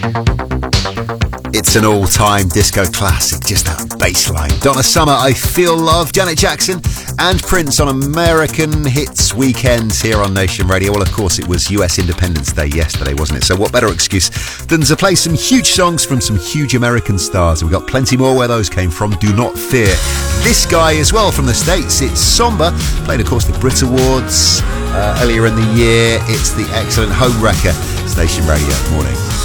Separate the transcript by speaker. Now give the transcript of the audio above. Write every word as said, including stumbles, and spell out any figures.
Speaker 1: It's an all-time disco classic, just that bass line. Donna Summer, I Feel Love, Janet Jackson and Prince on American Hits Weekends here on Nation Radio. Well, of course, it was U S Independence Day yesterday, wasn't it? So what better excuse than to play some huge songs from some huge American stars. We've got plenty more where those came from, do not fear. This guy as well from the States, it's Somber, played, of course, the Brit Awards uh, earlier in the year. It's the excellent Home Wrecker, Station Radio Morning.